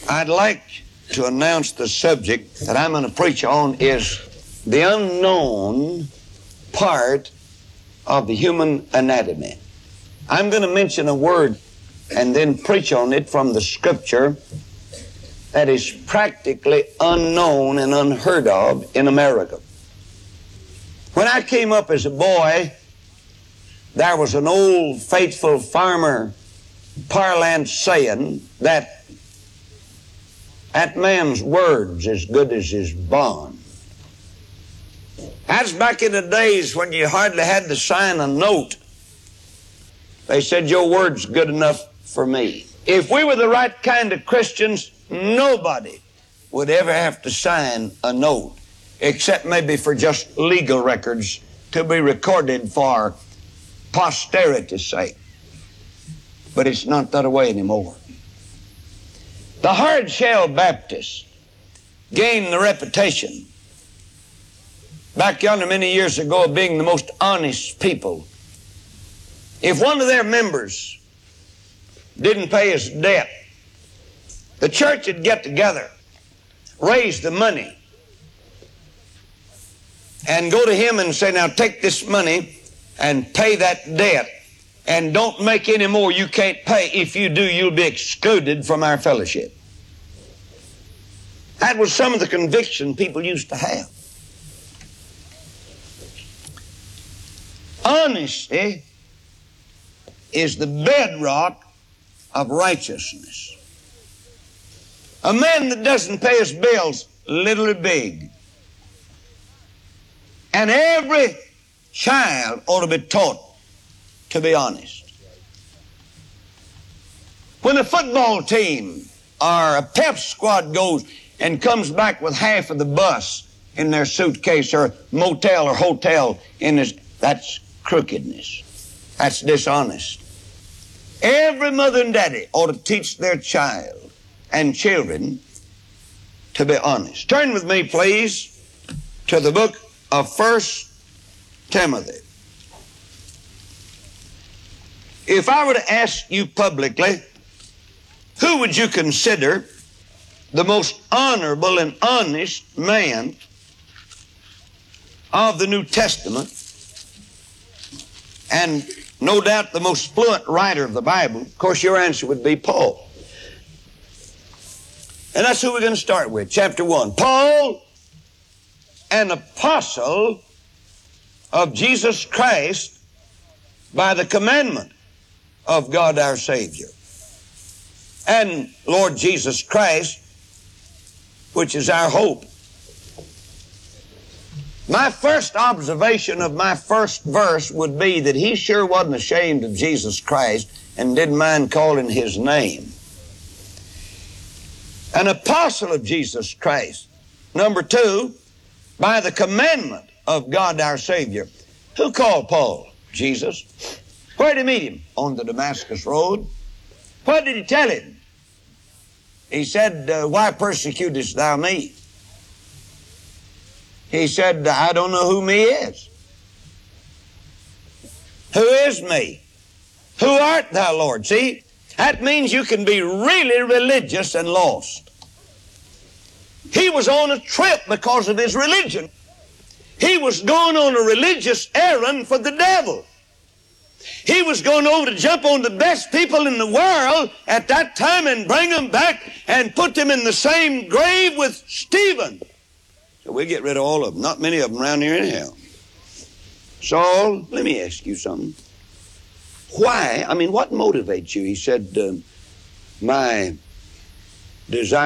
I'd like to announce the subject that I'm going to preach on is the unknown part of the human anatomy. I'm going to mention a word and then preach on it from the scripture that is practically unknown and unheard of in America. When I came up as a boy, there was an old faithful farmer parlance saying that man's word's as good as his bond. That's back in the days when you hardly had to sign a note. They said, your word's good enough for me. If we were the right kind of Christians, nobody would ever have to sign a note, except maybe for just legal records to be recorded for posterity's sake. But it's not that way anymore. The hard-shell Baptists gained the reputation back yonder many years ago of being the most honest people. If one of their members didn't pay his debt, the church would get together, raise the money, and go to him and say, now take this money and pay that debt, and don't make any more you can't pay. If you do, you'll be excluded from our fellowship. That was some of the conviction people used to have. Honesty is the bedrock of righteousness. A man that doesn't pay his bills, little or big. And every child ought to be taught to be honest. When a football team or a pep squad goes and comes back with half of the bus in their suitcase or motel or hotel in this, that's crookedness. That's dishonest. Every mother and daddy ought to teach their child and children to be honest. Turn with me, please, to the book of 1 Timothy. If I were to ask you publicly, who would you consider the most honorable and honest man of the New Testament, and no doubt the most fluent writer of the Bible, of course your answer would be Paul. And that's who we're going to start with, chapter 1. Paul, an apostle of Jesus Christ by the commandment of God our Savior, and Lord Jesus Christ, which is our hope. My first observation of my first verse would be that he sure wasn't ashamed of Jesus Christ and didn't mind calling his name. An apostle of Jesus Christ. Number 2, by the commandment of God our Savior. Who called Paul? Jesus. Where did he meet him? On the Damascus road. What did he tell him? He said, why persecutest thou me? He said, I don't know who me is. Who is me? Who art thou, Lord? See, that means you can be really religious and lost. He was on a trip because of his religion. He was going on a religious errand for the devil. He was going over to jump on the best people in the world at that time and bring them back and put them in the same grave with Stephen. So we'll get rid of all of them. Not many of them around here anyhow. Saul, let me ask you something. Why? I mean, what motivates you? He said, my desire